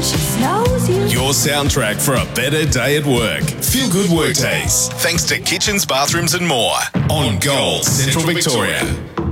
Your soundtrack for a better day at work. Feel good work days. Thanks to Kitchens, Bathrooms and More. On Gold, Central Victoria.